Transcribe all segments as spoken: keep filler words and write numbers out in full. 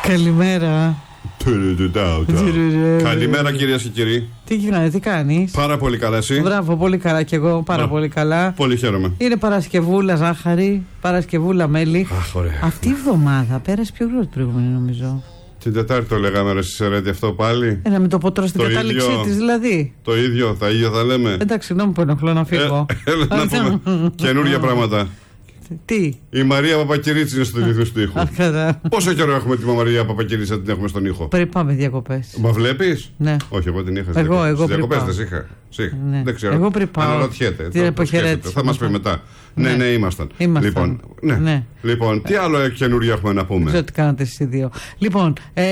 Καλημέρα. Καλημέρα κυρίες και κύριοι. Τι γίνεται, τι κάνεις? Πάρα πολύ καλά, εσύ? Μπράβο, πολύ καλά κι εγώ, πάρα Μπράβο. πολύ καλά. Πολύ χαίρομαι. Είναι Παρασκευούλα ζάχαρη, Παρασκευούλα μέλι. Αχ, ωραία. Αυτή η εβδομάδα πέρασε πιο γρήγορα την προηγούμενη, νομίζω. Την Τετάρτη το λέγαμε ρε Σερέτη αυτό πάλι. Ε, να μην το πω τώρα στην το κατάληξή τη, δηλαδή. Το ίδιο, τα ίδια θα λέμε. Εντάξει, συγγνώμη που ενοχλώ να φύγω. Ε, έλα να πούμε καινούργια πράγματα. Τι? Η Μαρία Παπακυρίτση είναι στο ρυθμό του ήχου. Πόσο καιρό έχουμε τη Μαρία Παπακυρίτση να την έχουμε στον ήχο? Πριν πάμε διακοπές. Μα βλέπεις? Ναι. Όχι, εγώ την είχα στις εγώ, εγώ διακοπές. Δεν είχα. Ναι. Δεν ξέρω. Εγώ πριν πάω. Αναρωτιέται. Θα μας πει μετά. Ναι, ναι, ήμασταν. Λοιπόν, ναι. Λοιπόν, τι άλλο καινούργιο έχουμε να πούμε? Δεν ξέρω τι κάνατε εσείς οι δύο. Λοιπόν,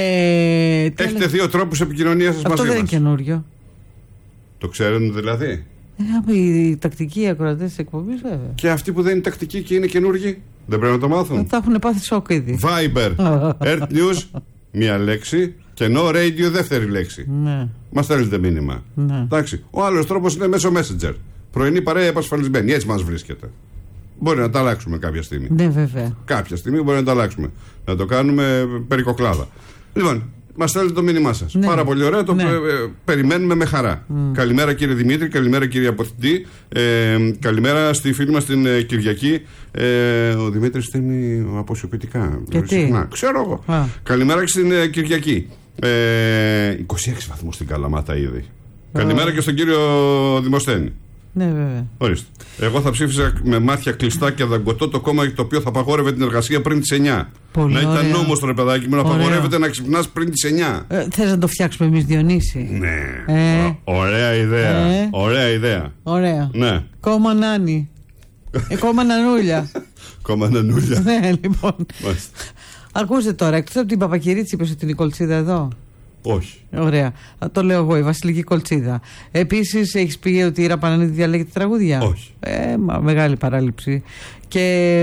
έχετε δύο τρόπους επικοινωνίας μαζί μας. Αυτό δεν είναι καινούριο. Το ξέρουν δηλαδή? Οι τακτικοί ακροατές της εκπομπής, βέβαια. Και αυτοί που δεν είναι τακτικοί και είναι καινούργοι, δεν πρέπει να το μάθουν. Θα έχουν πάθει σοκ ήδη. Viber, Earth News, μία λέξη, και No Radio, δεύτερη λέξη. Ναι. Μας στέλνετε μήνυμα. Ναι. Εντάξει. Ο άλλος τρόπος είναι μέσω Messenger. Πρωινή παρέα επασφαλισμένη. Έτσι μας βρίσκεται. Μπορεί να τα αλλάξουμε κάποια στιγμή. Ναι, βέβαια. Κάποια στιγμή μπορεί να τα αλλάξουμε. Να το κάνουμε περικοκλάδα. Λοιπόν. Μας στέλνετε το μήνυμά σας. Ναι. Πάρα πολύ ωραία, το ναι. περιμένουμε με χαρά. Mm. Καλημέρα κύριε Δημήτρη, καλημέρα κύριε Αποθητή. Ε, καλημέρα στη φίλη μας την ε, Κυριακή. Ε, ο Δημήτρης στέλνει αποσιοποιητικά. Γιατί? Ξέρω εγώ. Ah. Καλημέρα και στην ε, Κυριακή. Ε, είκοσι έξι βαθμούς στην Καλαμάτα ήδη. Ah. Καλημέρα και στον κύριο Δημοσθένη. Ναι, βέβαια. Ορίστε. Εγώ θα ψήφισα με μάτια κλειστά και δαγκωτό το κόμμα το οποίο θα απαγόρευε την εργασία πριν τις εννιά. Πολύ να ωραία. Ήταν νόμος το ρε παιδάκι μου να απαγορεύεται να ξυπνάς πριν τις εννιά. Ε, θες να το φτιάξουμε εμείς, Διονύση? Ναι. Ε. Ωραία ιδέα. Ε. Ωραία ιδέα. Ωραία. Ναι. Κόμμα Νάνι. ε, κόμμα Νανούλια. Κόμμα Νανούλια. Ναι, λοιπόν. Ακούστε τώρα, εκτός από την Παπακυρίτση, είπες ότι είναι η Κολτσίδα εδώ? Όχι. Ωραία. Το λέω εγώ, η Βασιλική Κολτσίδα. Επίσης, έχεις πει ότι η Ραπανανίδη διαλέγει τραγούδια? Όχι. Ε, μα, μεγάλη παράληψη. Και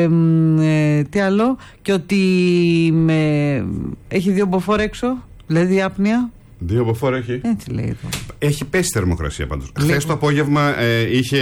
ε, τι άλλο? Και ότι με, έχει δύο μποφόρ έξω, δηλαδή άπνοια. Δύο μποφόρ έχει. Έτσι λέει εδώ. Έχει πέσει θερμοκρασία πάντως. Χθες το απόγευμα ε, είχε,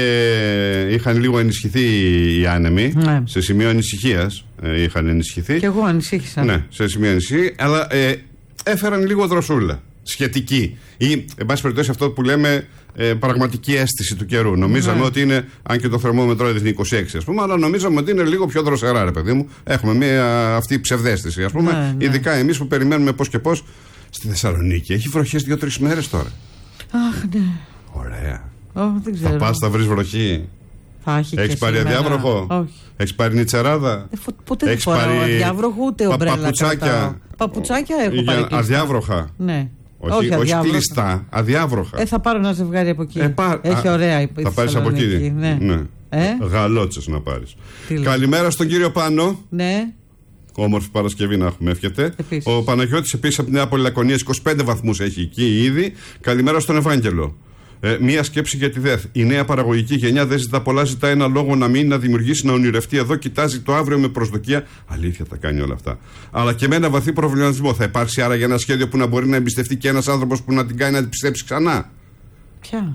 είχαν λίγο ενισχυθεί οι άνεμοι. Ναι. Σε σημείο ανησυχίας ε, είχαν ενισχυθεί. Και εγώ ανησύχησα. Ναι, σε σημείο ανησυχία. Αλλά ε, έφεραν λίγο δροσούλα. Σχετική. Ή, εν πάση περιπτώσει, αυτό που λέμε ε, πραγματική αίσθηση του καιρού. Νομίζαμε ναι. ότι είναι, αν και το θερμόμετρο έδειχνε είκοσι έξι, ας πούμε, αλλά νομίζαμε ότι είναι λίγο πιο δροσερά, ρε παιδί μου. Έχουμε μια αυτή ψευδαίσθηση, ας πούμε. Ναι, ναι. Ειδικά εμείς που περιμένουμε πώς και πώς. Στη Θεσσαλονίκη έχει βροχές δύο-τρεις μέρες τώρα. Αχ, ναι. Ωραία. Oh, δεν ξέρω. Θα πας, θα βρεις βροχή. Θα έχει. Έχεις πάρει αδιάβροχο? Όχι. Έχεις πάρει νητσεράδα? Ε, ποτέ δεν φοράω αδιάβροχο, ούτε ομπρέλα. Παπουτσάκια. Παπουτσάκια έχω πάρει. Αδιάβροχα. Ναι. Όχι, όχι, όχι κλειστά, αδιάβροχα. Ε, θα πάρω ένα ζευγάρι από εκεί. Ε, πά... Έχει ωραία η Θα πάρεις από εκεί. Ναι. ναι. Ε? Γαλότσες να πάρεις. Καλημέρα στον κύριο Πάνο. Ναι. Όμορφη Παρασκευή να έχουμε, εύχεται. Επίσης. Ο Παναγιώτης επίσης από την Νέα Πολυλακωνίας, είκοσι πέντε βαθμούς έχει εκεί ήδη. Καλημέρα στον Ευάγγελο. Ε, μία σκέψη για τη ΔΕΘ. Η νέα παραγωγική γενιά δεν ζητά πολλά, ζητά ένα λόγο να μείνει, να δημιουργήσει, να ονειρευτεί εδώ. Κοιτάζει το αύριο με προσδοκία. Αλήθεια τα κάνει όλα αυτά. Αλλά και με ένα βαθύ προβληματισμό. Θα υπάρξει άραγε ένα σχέδιο που να μπορεί να εμπιστευτεί και ένας άνθρωπος που να την κάνει να την πιστέψει ξανά? Ποια?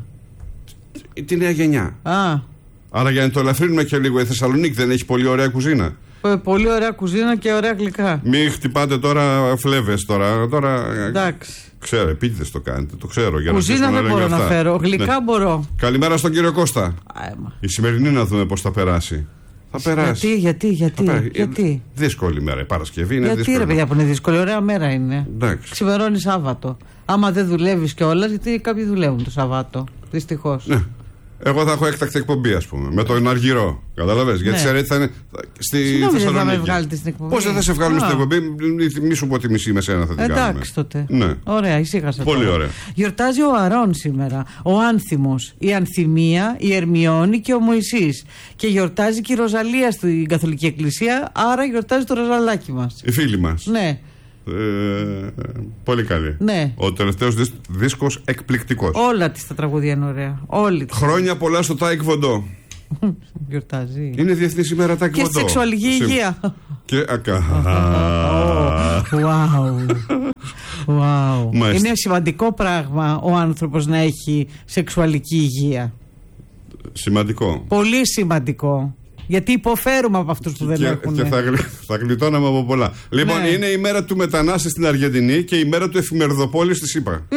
Τη, τη νέα γενιά. Α. Άρα για να το ελαφρύνουμε και λίγο, η Θεσσαλονίκη δεν έχει πολύ ωραία κουζίνα? Πολύ ωραία κουζίνα και ωραία γλυκά. Μην χτυπάτε τώρα φλέβες τώρα. τώρα Εντάξει. Ξέρω, επίτηδες το κάνετε, το ξέρω. Για κουζίνα να δεν μπορώ να φέρω. Γλυκά ναι. μπορώ. Καλημέρα στον κύριο Κώστα. Άιμα. Η σημερινή να δούμε πώς θα περάσει. Θα περάσει. Γιατί, γιατί, γιατί. γιατί. Δύσκολη μέρα. Η Παρασκευή είναι γιατί, δύσκολη. Γιατί ρε παιδιά που είναι δύσκολη, ωραία μέρα είναι. Εντάξει. Ξημερώνει Σάββατο. Άμα δεν δουλεύεις κιόλας, γιατί κάποιοι δουλεύουν το Σαββάτο. Δυστυχώς. Ναι. Εγώ θα έχω έκτακτη εκπομπή, ας πούμε. Με τον Αργυρό. Καταλαβες. Γιατί σε θα είναι στη Θεσσαλονίκη. Δεν θα με βγάλετε στην εκπομπή. Πώς δεν θα σε βγάλουμε στην εκπομπή? Μη σου πω τη μισή με σένα θα την κάνουμε. Εντάξει τότε. Ναι. Ωραία, ησύχασα. Πολύ τώρα. ωραία. Γιορτάζει ο Αρών σήμερα. Ο Άνθιμος, η Ανθιμία, η Ερμιόνη και ο Μωυσής. Και γιορτάζει και η Ροζαλία στην Καθολική Εκκλησία. Άρα γιορτάζει το Ροζαλάκι μας. Οι φίλοι μας. Ναι. Ε, πολύ καλή. Ναι. Ο τελευταίος δίσκος εκπληκτικός. Όλα της τα τραγούδια είναι ωραία. Όλοι. Χρόνια πολλά στο Τάικ Βοντό. Γιορτάζει. Είναι Διεθνής ημέρα Τάικ Βοντό. Και σεξουαλική υγεία. Και ακα. Είναι σημαντικό πράγμα ο άνθρωπος να έχει σεξουαλική υγεία. Σημαντικό. Πολύ σημαντικό. Γιατί υποφέρουμε από αυτούς που δεν και, έχουν. Και θα, θα γλιτώναμε από πολλά. Λοιπόν, ναι. είναι η μέρα του μετανάστε στην Αργεντινή και η μέρα του εφημεριδοπόλης στη ΣΥΠΑ.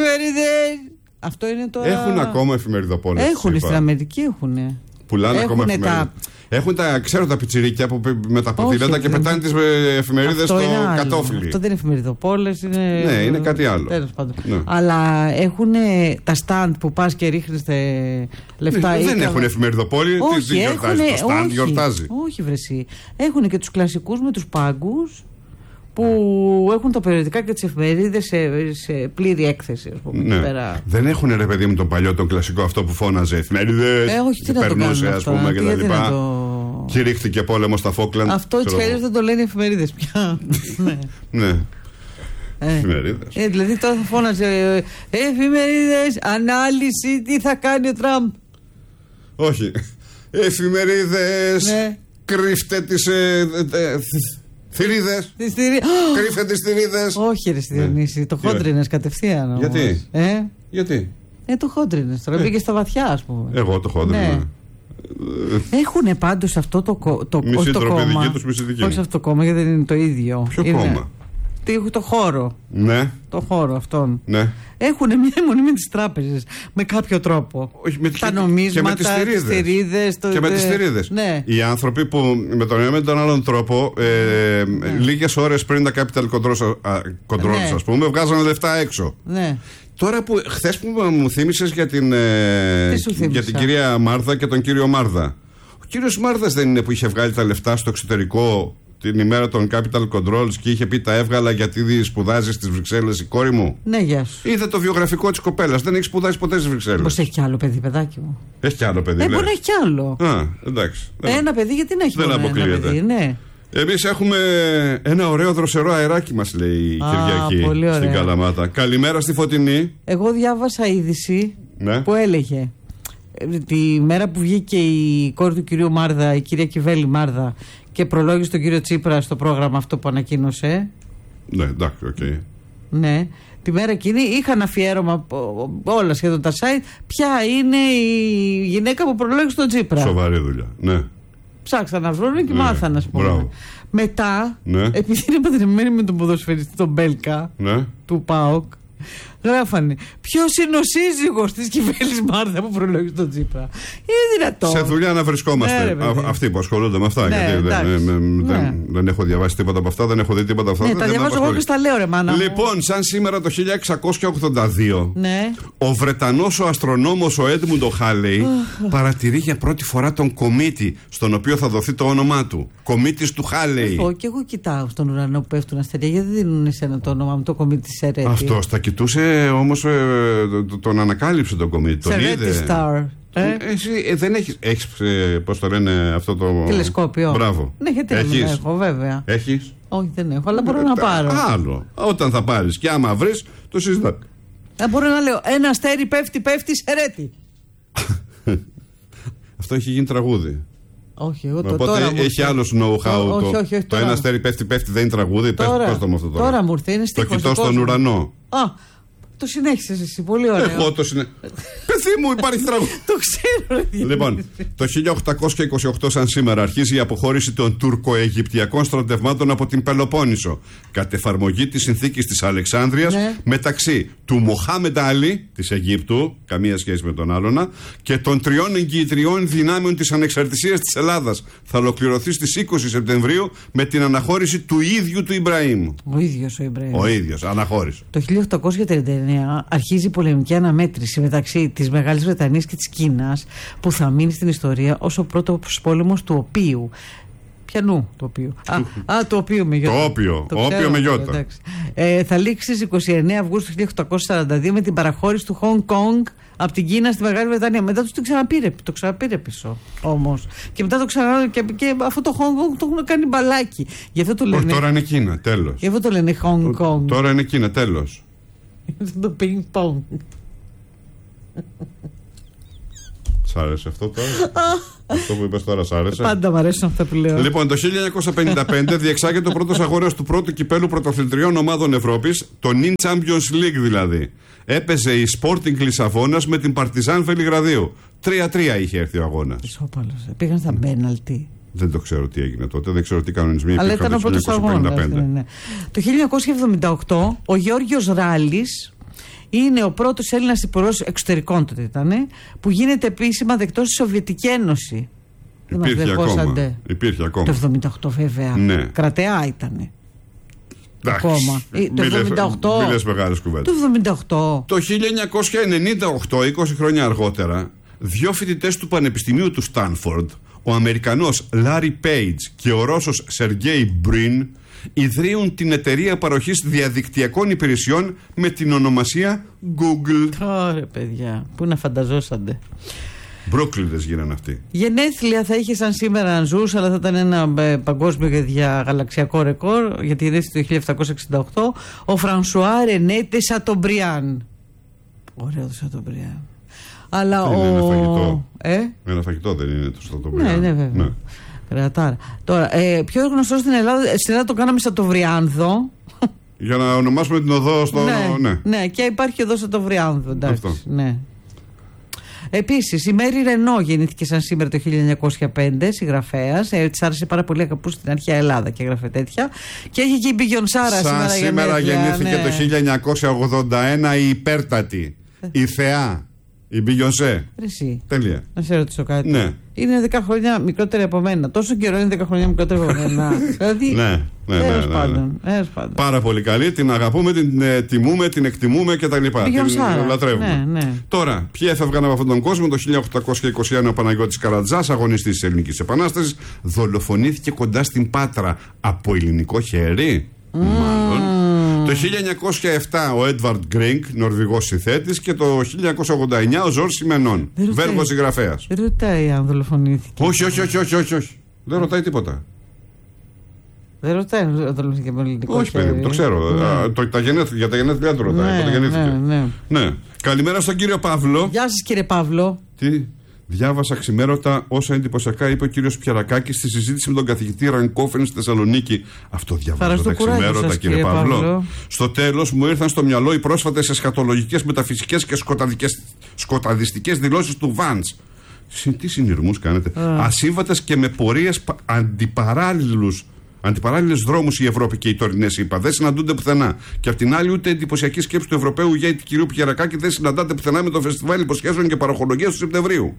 Αυτό είναι τώρα. Έχουν ακόμα εφημεριδοπόλες. Έχουν στην Αμερική, έχουν. Πουλάνε ακόμα εφημερίδες. Τα... Έχουν τα, ξέρω τα πιτσιρίκια που με τα ποδήλατα και πετάνε τις εφημερίδες στο κατόφλι. Αυτό δεν είναι εφημεριδοπόλες, είναι. Ναι, είναι κάτι άλλο. Τέλος πάντων. Ναι. Αλλά έχουν τα stand που πας και ρίχνεις λεφτά. Ναι, δεν έχουν εφημεριδοπόλη. Όχι, τι γιορτάζει, το stand όχι, γιορτάζει. Όχι, βρεσί. Έχουν και τους κλασικούς με τους πάγκους που έχουν τα περιοδικά και τις εφημερίδες σε, σε πλήρη έκθεση, ας πούμε. Ναι. Πέρα. Δεν έχουν, ρε παιδί μου, τον παλιό, τον κλασικό αυτό που φώναζε εφημερίδες. Ε, όχι, τι να το κάνουν αυτό, πούμε, και τα λοιπά. Το... Κηρύχθηκε πόλεμο στα Φόκλαντ. Αυτό έτσι κι αλλιώς δεν το λένε εφημερίδες πια. Ναι. Ναι. Ε, εφημερίδες. Ε, δηλαδή τώρα θα φώναζε ε, εφημερίδες, ανάλυση, τι θα κάνει ο Τραμπ. Όχι. Εφημερίδες, ναι. Κρύφτε τις ε, ε, θηρίδες. Κρύφτε τις θηρίδες. Όχι ρε Διονύση, το χόντρινες κατευθείαν όμως. Γιατί? Ε? Γιατί? Ε, το χόντρινες, τώρα πήγε στα βαθιά, ας πούμε. Εγώ το χόντρινα. Ναι. Έχουν πάντως αυτό το, το, μισή το τροπή κόμμα. Δική τους, μισή δική. Όχι αυτό το κόμμα, γιατί δεν είναι το ίδιο. Ποιο είναι, κόμμα? Τι, το χώρο. Ναι. Το χώρο αυτόν. Ναι. Έχουν μια αιμονή με τις τράπεζες. Με κάποιο τρόπο. Όχι, με τα νομίσματα, και με τις θηρίδες. Το... Και με τις θηρίδες. Ναι. Οι άνθρωποι που με τον ένα με τον άλλον τρόπο ε, ναι. λίγες ώρες πριν τα capital controls, controls ναι. ας πούμε, βγάζανε λεφτά έξω. Ναι. Τώρα που χθες που μου θύμισες για την, ε, για την κυρία Μάρδα και τον κύριο Μάρδα. Ο κύριος Μάρδας δεν είναι που είχε βγάλει τα λεφτά στο εξωτερικό την ημέρα των capital controls και είχε πει τα έβγαλα γιατί σπουδάζει στις Βρυξέλλες η κόρη μου? Ναι, γεια σου. Είδα το βιογραφικό της κοπέλας. Δεν έχει σπουδάσει ποτέ στις Βρυξέλλες. Πώς έχει κι άλλο παιδί, παιδάκι μου? Έχει κι άλλο παιδί. Ε, μπορεί να έχει κι άλλο. Α, εντάξει. Ένα παιδί, γιατί να έχει δεν μόνο αποκλείεται. Ένα παιδί, ναι. Εμείς έχουμε ένα ωραίο δροσερό αεράκι, μας λέει η Α, Κυριακή στην Καλαμάτα. Καλημέρα στη Φωτεινή. Εγώ διάβασα είδηση ναι. που έλεγε τη μέρα που βγήκε η κόρη του κυρίου Μάρδα, η κυρία Κιβέλη Μάρδα, και προλόγησε τον κύριο Τσίπρα στο πρόγραμμα αυτό που ανακοίνωσε. Ναι, εντάξει, οκ. Okay. Ναι. Τη μέρα εκείνη είχαν αφιέρωμα όλα σχεδόν τα site. Ποια είναι η γυναίκα που προλόγησε τον Τσίπρα? Σοβαρή δουλειά. Ναι. Ψάξαν να βρουν και ναι. μάθαν, ας πούμε. Μπράβο. Μετά, ναι. επειδή είναι παντρεμένη με τον ποδοσφαιριστή τον Μπέλκα ναι. του ΠΑΟΚ, γράφανε ποιος είναι ο σύζυγος της Κιβέλης Μάρδα που προλόγησε τον Τσίπρα. Είναι δυνατόν? Σε δουλειά να βρισκόμαστε. Ναι, Α, αυτοί που ασχολούνται με αυτά. Ναι, γιατί δεν, με, ναι. δεν, δεν έχω διαβάσει τίποτα από αυτά, δεν έχω δει τίποτα από αυτά. Ναι, τα διαβάζω εγώ και στα λέω, ρε μάνα. Λοιπόν, σαν σήμερα το χίλια εξακόσια ογδόντα δύο, ναι. ο Βρετανός ο αστρονόμος ο Έντμουντο Χάλεϊ παρατηρεί για πρώτη φορά τον κομίτη, στον οποίο θα δοθεί το όνομά του. Κομίτης του Χάλεϊ. Εγώ και εγώ κοιτάω στον ουρανό που πέφτουν αστέρια, γιατί δεν δίνουν εσένα το όνομα μου, το κομίτη της Σερέτη. Αυτό τα κοιτούσε όμως, ε, τον ανακάλυψε τον κομίτη. Τον είδε. Star. Ε? Εσύ ε, δεν έχεις, έχεις ε, πώς το λένε αυτό το τηλεσκόπιο? Μπράβο. Ναι, γιατί δεν έχω, βέβαια. Έχεις? Όχι, δεν έχω, αλλά μπορώ ε, να πάρω. Άλλο. Όταν θα πάρεις και άμα βρεις, το συζητάμε. Ε, μπορώ να λέω ένα αστέρι πέφτει, πέφτει, Σερέτη. Αυτό έχει γίνει τραγούδι. Όχι, εγώ το, Οπότε τώρα έχει άλλο know-how. Το, το, όχι, όχι, όχι, το ένα αστέρι πέφτει, πέφτει, δεν είναι τραγούδι. Τώρα, πες, πες το με αυτό τώρα. Τώρα μου ήρθε, είναι στίχος. Το κοιτώ στον ουρανό. Α, το συνέχισες εσύ, πολύ ωραίο. Εγώ το συνέχισα. Παιδί μου, υπάρχει τραγούδι. Το ξέρω. Λοιπόν, το χίλια οκτακόσια είκοσι οκτώ σαν σήμερα αρχίζει η αποχώρηση των τουρκοαιγυπτιακών στρατευμάτων από την Πελοπόννησο. Κατ' εφαρμογή της συνθήκης της Αλεξάνδρειας ναι. μεταξύ του Μοχάμεντα Αλή της Αιγύπτου, καμία σχέση με τον άλλονα, και των τριών εγγυητριών δυνάμεων της ανεξαρτησίας της Ελλάδας. Θα ολοκληρωθεί στις είκοσι Σεπτεμβρίου με την αναχώρηση του ίδιου του Ιμπραήμ. Ο ίδιος ο Ιμπραήμ. Ο ίδιος, αναχώρησε. Το χίλια οκτακόσια τριάντα εννέα αρχίζει η πολεμική αναμέτρηση μεταξύ της Μεγάλης Βρετανίας και της Κίνας, που θα μείνει στην ιστορία ως ο πρώτος πόλεμος του οποίου. Πιανού το οποίο. Α, α, το οποίο με γιώτα. Το όπιο. Το όπιο με γιώτα. Ε, θα λήξει στις είκοσι εννέα Αυγούστου χίλια οκτακόσια σαράντα δύο με την παραχώρηση του Χονγκ Κονγκ από την Κίνα στη Μεγάλη Βρετανία. Μετά τους το ξαναπήρε, το ξαναπήρε πίσω όμως. Και μετά το ξανά. Και, και αυτό το Χονγκ Κονγκ το έχουν κάνει μπαλάκι. Γι' αυτό το λένε. Όχι, τώρα είναι Κίνα, τέλος. Γι' αυτό το λένε Χονγκ Κονγκ. Τώρα είναι Κίνα, τέλος. Το πινκ πονγκ. Σ' άρεσε αυτό τώρα? Αυτό που είπες τώρα σ' άρεσε? Πάντα μ' αρέσουν αυτά που λέω. Λοιπόν, το χίλια εννιακόσια πενήντα πέντε διεξάγεται ο πρώτος αγώνας του πρώτου κυπέλου πρωταθλητριών ομάδων Ευρώπης, το νιν Champions League δηλαδή. Έπαιζε η Sporting Λισαβόνας με την Παρτιζάν Βελιγραδίου. τρία τρία είχε έρθει ο αγώνας. Ισόπαλος. Πήγαν στα πέναλτι. Δεν το ξέρω τι έγινε τότε, δεν ξέρω τι κανονισμοί υπήρχαν. Αλλά ήταν ο πρώτος αγώνας. Ναι, ναι. Το χίλια εννιακόσια εβδομήντα οκτώ ο Γεώργιος Ράλης είναι ο πρώτος Έλληνας υπουργός εξωτερικών τότε ήταν, που γίνεται επίσημα δεκτός στη Σοβιετική Ένωση. Υπήρχε ακόμα. Υπήρχε ακόμα. Το εβδομήντα οκτώ βέβαια. Ναι. Κρατεά ήτανε. Εντάξει, ακόμα. Το εβδομήντα οκτώ. Μίλες μεγάλες κουβέντες. Το εβδομήντα οκτώ. Το χίλια εννιακόσια ενενήντα οκτώ, είκοσι χρόνια αργότερα, δύο φοιτητές του Πανεπιστημίου του Στάνφορντ, ο Αμερικανός Λάρι Πέιτζ και ο Ρώσος Σεργέι Μπριν, ιδρύουν την εταιρεία παροχής διαδικτυακών υπηρεσιών με την ονομασία Google. Ωραία παιδιά, πού να φανταζόσατε. Μπρόκλιδες γίνανε αυτοί. Γενέθλια θα είχε σαν σήμερα αν ζούσε, αλλά θα ήταν ένα ε, παγκόσμιο και διαγαλαξιακό ρεκόρ, γιατί γεννήθηκε το χίλια επτακόσια εξήντα οκτώ ο Φρανσουά Ρενέ τε Σατομπριάν. Ωραίο το Σατομπριάν. Αλλά τι ο... είναι ένα φαγητό. Ε? Ένα φαγητό δεν είναι το Σατομπριάν. Ναι, ναι, βέβαια. Ναι. Κρατάρα. Τώρα, ε, πιο γνωστό στην Ελλάδα, στην Ελλάδα το κάναμε Σατοβριάνδο. Για να ονομάσουμε την οδό στο. Ναι, ναι. ναι, και υπάρχει εδώ Σατοβριάνδο. Εντάξει. Αυτό. Ναι. Επίσης, η Μέρι Ρενό γεννήθηκε σαν σήμερα το χίλια εννιακόσια πέντε, συγγραφέας. Ε, της άρεσε πάρα πολύ αγαπού στην αρχαία Ελλάδα και έγραφε τέτοια. Και έχει και η Μπιγιονσάρα σήμερα. Σαν σήμερα γεννήθηκε ναι. το χίλια εννιακόσια ογδόντα ένα η υπέρτατη, η θεά, η Μπιγιονσέ. Εσύ. Τέλεια. Να σε ρωτήσω κάτι. Ναι. Είναι δέκα χρόνια μικρότερη από μένα. Τόσο καιρό είναι δέκα χρόνια μικρότερη από μένα. Δηλαδή. Ναι, ναι, ναι, ναι, πάντων, ναι. Πάρα πολύ καλή. Την αγαπούμε, την ε, τιμούμε, την εκτιμούμε κτλ. Την λατρεύουμε. Ναι, ναι. Τώρα, ποιοι έφευγαν από αυτόν τον κόσμο? Το χίλια οκτακόσια είκοσι ένα ο Παναγιώτης Καρατζάς, αγωνιστής της Ελληνικής Επανάστασης, δολοφονήθηκε κοντά στην Πάτρα από ελληνικό χέρι. Mm. Μάλλον. Το χίλια εννιακόσια επτά ο Έντβαρντ Γκρίνκ, Νορβηγός συνθέτης, και το χίλια εννιακόσια ογδόντα εννιά ο Ζορς Σιμενών, Βέλγος συγγραφέας. Δεν ρωτάει αν δολοφονήθηκε. Όχι, όχι, όχι, όχι, όχι, όχι. Δεν ρωτάει τίποτα. Δεν ρωτάει αν δολοφονήθηκε με ελληνικό όχι, χέρι. Όχι, παιδί, το ξέρω. Ναι. Α, το, τα γενέθλια, για τα γενέθλιά του ρωτάει. Ναι, πότε γεννήθηκε. Ναι, ναι. Ναι. Καλημέρα στον κύριο Παύλο. Γεια σας κύριε Παύλο. Τι. Διάβασα ξημέρωτα όσα εντυπωσιακά είπε ο κύριος Πιαρακάκης στη συζήτηση με τον καθηγητή Ρανκόφεν στη Θεσσαλονίκη. Αυτό διαβάζω τα ξημέρωτα, σας, κύριε Παύλο. Παύλο. Στο τέλος μου ήρθαν στο μυαλό οι πρόσφατες εσχατολογικές, μεταφυσικές και σκοταδιστικές δηλώσεις του Βαντς. Τι συνειρμούς κάνετε. Uh. Ασύμβατες και με πορείες αντιπαράλληλους. Αντιπαράλληλες δρόμους η Ευρώπη και οι τωρινές ΗΠΑ δεν συναντούνται πουθενά. Και απ' την άλλη, ούτε εντυπωσιακή σκέψη του Ευρωπαίου ηγέτη κ. Πιερακάκη δεν συναντάται πουθενά με το Φεστιβάλ Υποσχέσεων και Παραχολογίας του Σεπτεμβρίου.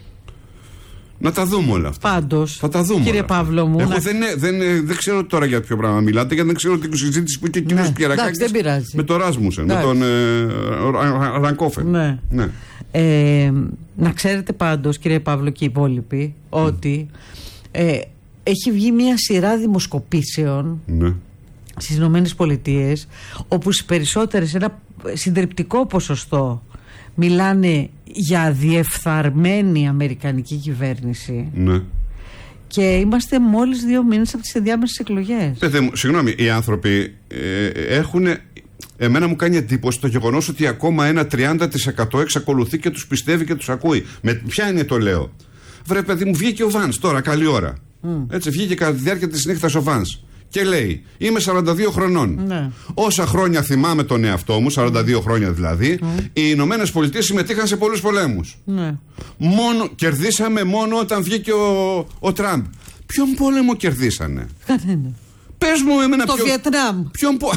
Να τα δούμε όλα αυτά. Πάντως, θα τα δούμε. Κύριε Παύλο μου. Εγώ να... δεν, δεν, δεν ξέρω τώρα για ποιο πράγμα μιλάτε, γιατί δεν ξέρω την συζήτηση που είχε ο κ. Ναι. Πιερακάκης με τον Ράσμουσεν, με τον ε, Ρανκόφεν. Ναι. Ναι. Ε, να ξέρετε πάντως, κύριε Παύλο και οι υπόλοιποι, mm. ότι. Ε, έχει βγει μια σειρά δημοσκοπήσεων ναι. στις Ηνωμένες Πολιτείες, όπου στις περισσότερες, ένα συντριπτικό ποσοστό, μιλάνε για διεφθαρμένη αμερικανική κυβέρνηση. Ναι. Και είμαστε μόλις δύο μήνες από τις ενδιάμεσες εκλογές. Πετε μου, συγγνώμη, οι άνθρωποι ε, έχουν... Εμένα μου κάνει εντύπωση το γεγονός ότι ακόμα ένα τριάντα τοις εκατό εξακολουθεί και τους πιστεύει και τους ακούει. Με ποια είναι το λέω? Βρε παιδί μου, βγήκε ο Βανς τώρα, καλή ώρα. Mm. Έτσι, βγήκε κατά τη διάρκεια της νύχτας ο Βανς και λέει: είμαι σαράντα δύο χρονών. Ναι. Όσα χρόνια θυμάμαι τον εαυτό μου, σαράντα δύο χρόνια δηλαδή, mm. οι Ηνωμένες Πολιτείες συμμετείχαν σε πολλούς πολέμους. Ναι. Μόνο, κερδίσαμε μόνο όταν βγήκε ο, ο Τραμπ. Ποιον πόλεμο κερδίσανε? Πες μου εμένα. Το ποιο, Βιετνάμ. Ποιον πόλεμο.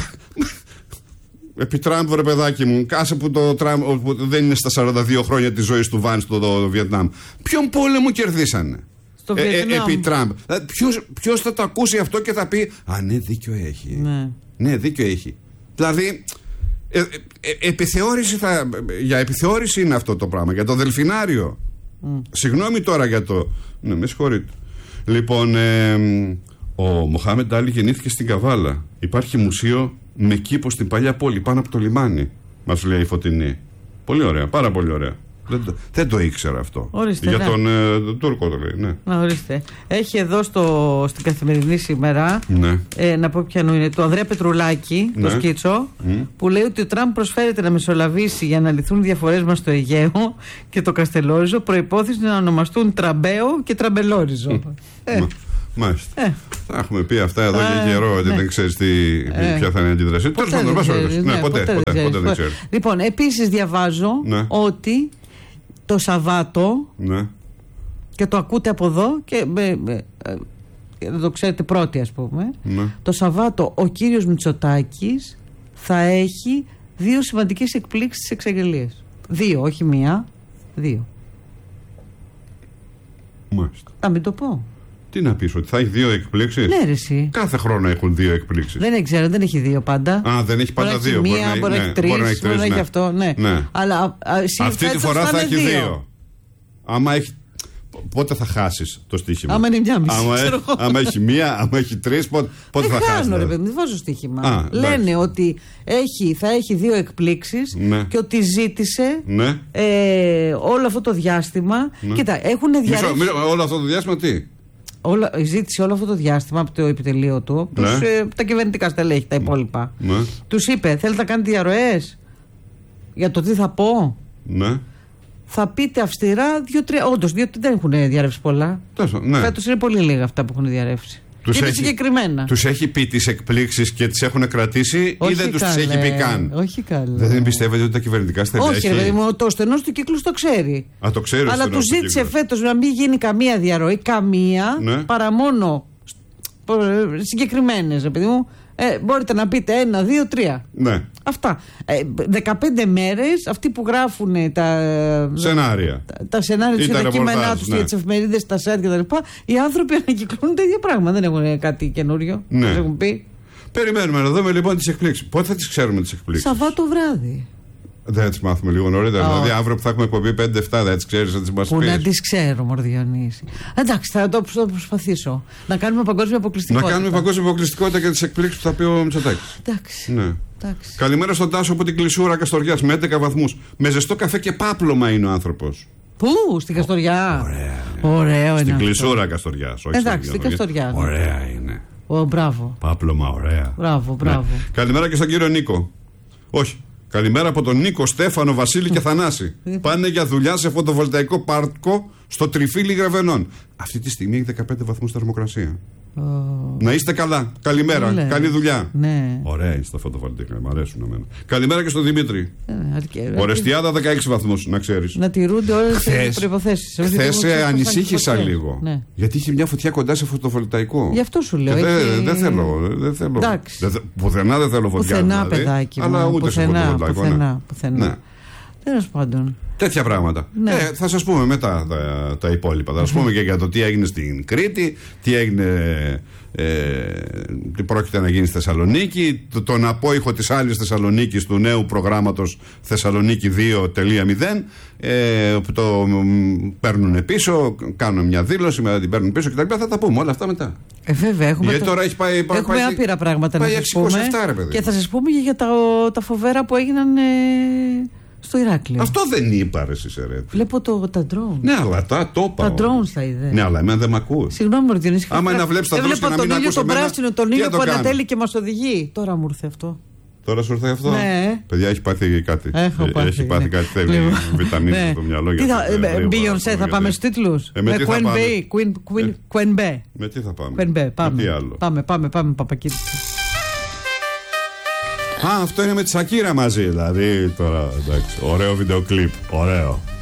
Επί Τραμπ, ρε παιδάκι μου, κάσε που το Τραμπ που δεν είναι στα σαράντα δύο χρόνια της ζωής του Βαν στο το, το Βιετνάμ. Ποιον πόλεμο κερδίσανε? Ε, ε, επί Τραμπ. Ποιος, ποιος θα το ακούσει αυτό και θα πει: α, ναι, δίκιο έχει. Ναι, ναι δίκιο έχει. Δηλαδή, ε, ε, ε, επιθεώρηση θα, για επιθεώρηση είναι αυτό το πράγμα. Για το Δελφινάριο. Mm. Συγγνώμη τώρα για το. Ναι, με συγχωρείτε. Λοιπόν, ε, ο Μοχάμεντ Άλι γεννήθηκε στην Καβάλα. Υπάρχει μουσείο με κήπο στην παλιά πόλη, πάνω από το λιμάνι. Μας λέει η Φωτεινή. Πολύ ωραία, πάρα πολύ ωραία. Δεν το, δεν το ήξερα αυτό. Ορίστε, για ναι. τον ε, Τούρκο το λέει. Ναι. Να, ορίστε. Έχει εδώ στο, στην Καθημερινή σήμερα, ναι. ε, να πω ποιανού είναι, του Ανδρέα Πετρουλάκη, ναι. το σκίτσο, mm. που λέει ότι ο Τραμπ προσφέρεται να μεσολαβήσει για να λυθούν διαφορές μας στο Αιγαίο και το Καστελόριζο, προϋπόθεση να ονομαστούν Τραμπέο και Τραμπελόριζο. Mm. Ε. Μα, μάλιστα. Ε. Θα έχουμε πει αυτά εδώ για ε, καιρό, ότι ναι. δεν ξέρεις τι, ε. ποια θα είναι η αντίδραση. Ποτέ, Τέλος πάντων, δεν ξέρεις, ναι, ναι, ποτέ, ποτέ, ποτέ, δεν ποτέ δεν ξέρεις. Λοιπόν, επίσης διαβάζω ναι. ότι το Σαββάτο ναι. και το ακούτε από εδώ και με, με, δεν το ξέρετε πρώτοι, ας πούμε. Ναι. Το Σαββάτο ο κύριος Μητσοτάκης θα έχει δύο σημαντικές εκπλήξεις στις εξαγγελίες. Δύο, όχι μία, δύο. Μάλιστα. Να μην το πω. Τι να πεις, ότι θα έχει δύο εκπλήξεις? Ναι, ρε εσύ. Κάθε χρόνο έχουν δύο εκπλήξεις. Δεν ξέρω, δεν έχει δύο πάντα. Α, δεν έχει πάντα μπορεί δύο. Μία, μπορεί, μπορεί να έχει τρεις, μπορεί να έχει, μπορεί να έχει αυτό. Ναι. Ναι. Αλλά, α, αυτή τη φορά θα έχει δύο. δύο. Άμα έχει. Πότε θα χάσεις το στοίχημα? Άμα είναι μια μισή. Άμα, έχει, άμα έχει μία, άμα έχει τρεις, πότε, πότε θα χάσεις? Δεν δεν βάζω στοίχημα. Α, λένε εντάξει. ότι έχει, θα έχει δύο εκπλήξεις, ναι. και ότι ζήτησε, ναι. ε, όλο αυτό το διάστημα. Ναι. Κοίτα, έχουν διαρρεύσει. Μισό, μισό, όλο αυτό το διάστημα τι? Όλα, ζήτησε όλο αυτό το διάστημα από το επιτελείο του, ναι. τους, ε, τα κυβερνητικά στελέχη, τα υπόλοιπα. Ναι. Τους είπε, θέλετε να κάνετε διαρροές για το τι θα πω? Ναι. Θα πείτε αυστηρά δύο-τρία. Όντως, δύο, δεν έχουν διαρρεύσει πολλά. Ναι. Φέτος είναι πολύ λίγα αυτά που έχουν διαρρεύσει. Τους είναι έχει, συγκεκριμένα. Τους έχει πει τις εκπλήξεις και τις έχουν κρατήσει, όχι ή δεν τους τις έχει πει καν? Όχι καλά. Δεν πιστεύετε ότι τα κυβερνητικά στελέχη? Όχι, ρε, το στενός του κύκλου το ξέρει. Α, το ξέρει. Αλλά του ζήτησε φέτος να μην γίνει καμία διαρροή, καμία, ναι. παρά μόνο συγκεκριμένες, ρε παιδί μου. Ε, μπορείτε να πείτε ένα, δύο, τρία. Ναι. Αυτά. Ε, δεκαπέντε μέρες αυτοί που γράφουν τα σενάρια, τα, τα σενάρια του, τα κείμενά του, ναι. τις εφημερίδες, τα site κτλ. Οι άνθρωποι ανακυκλώνουν τα ίδια πράγματα. Δεν έχουν κάτι καινούριο. Ναι. Δεν έχουν πει. Περιμένουμε να δούμε λοιπόν τις εκπλήξεις. Πότε θα τις ξέρουμε τις εκπλήξεις? Σαββάτο βράδυ. Δεν θα τις μάθουμε λίγο νωρίτερα. Oh. Δηλαδή, αύριο που θα έχουμε εκπομπή πέντε εφτά, δεν τις ξέρεις, θα τις μας πεις. Πού να τις ξέρω, Μωρ Διονύση. Εντάξει, θα το, θα το προσπαθήσω. Να κάνουμε παγκόσμια αποκλειστικότητα. Να κάνουμε παγκόσμια αποκλειστικότητα και τις εκπλήξεις που θα πει ο Μητσοτάκης. Εντάξει. Ναι. Εντάξει. Καλημέρα στον Τάσο από την Κλεισούρα Καστοριάς με έντεκα βαθμούς. Με ζεστό καφέ και πάπλωμα είναι ο άνθρωπος. Πού, στην Καστοριά? Ωραία. Ωραίο είναι. Στην Κλεισούρα Καστοριάς. Εντάξει, στην Καστοριά. Ωραία είναι. Ω, μπράβο. Πάπλωμα, ωραία. Μπράβο, μπράβο. Ναι. Καλημέρα και στον κύριο Νίκο. Όχι. Καλημέρα από τον Νίκο, Στέφανο, Βασίλη και Θανάση. Πάνε για δουλειά σε φωτοβολταϊκό πάρκο στο Τριφύλι Γρεβενών. Αυτή τη στιγμή έχει δεκαπέντε βαθμούς θερμοκρασία. Oh. Να είστε καλά. Καλημέρα. Λε. Καλή δουλειά. Ναι. Ωραία είναι στα φωτοβολταϊκά. Μ' αρέσουν εμένα. Καλημέρα και στον Δημήτρη. Ε, Ορεστιάδα δεκαέξι βαθμούς, να ξέρεις. Να τηρούνται όλες τις προϋποθέσεις. Χθες ανησύχησα λίγο. Ναι. Γιατί είχε μια φωτιά κοντά σε φωτοβολταϊκό. Γι' αυτό σου λέω. Δεν έχει... δε θέλω. Δεν θέλω. Δε, πουθενά δεν θέλω φωτιά. Πουθενά, δηλαδή, παιδάκι. Αλλά ούτε πουθενά, σε φωτοβολταϊκό. Πουθενά. Ναι. πουθενά. Ναι. Τέλος πάντων. Τέτοια πράγματα. Ναι. Ε, θα σας πούμε μετά τα, τα υπόλοιπα. Θα σας πούμε και για το τι έγινε στην Κρήτη, τι έγινε, ε, τι πρόκειται να γίνει στη Θεσσαλονίκη, το, τον απόϊχο της άλλης Θεσσαλονίκης του νέου προγράμματος Θεσσαλονίκη δύο τελεία μηδέν, ε, που το παίρνουν πίσω, κάνουν μια δήλωση, μετά την παίρνουν πίσω κτλ. Θα τα πούμε όλα αυτά μετά. Ε, βέβαια, έχουμε, γιατί το... τώρα έχει πάει, πάει, έχουμε πάει, άπειρα πράγματα πάει να σας πούμε. Ρε, παιδί. Και θα σας πούμε και για τα, τα φοβέρα που έγιναν ε, στο Ηράκλειο. Αυτό δεν είπα, ρε Σισερέτη. Βλέπω το, τα drones. Ναι, αλλά τα το είπα. Τα drones θα είδε. Ναι, αλλά εμένα δεν με ακούω. Συγγνώμη, Μορτινή. Άμα να βλέπει τα drones και να μην ακούσει. Τον πράσινο, τον ήλιο που ανατέλει και μας οδηγεί. Τώρα μου ήρθε αυτό. Τώρα σου ήρθε αυτό. Ναι. Παιδιά, έχει πάθει κάτι. Έχω πάθει, έχει πάθει ναι. κάτι. Θέλει βιταμίνη ναι. στο μυαλό. Τι θα. Beyoncé, θα πάμε στους τίτλους. Queen B. Με τι θα πάμε. Queen B. Πάμε. Πάμε, πάμε, πάμε, Παπακίτη. Α, αυτό είναι με τη Σακύρα μαζί. Δηλαδή τώρα, εντάξει. Ωραίο βίντεο κλιπ. Ωραίο.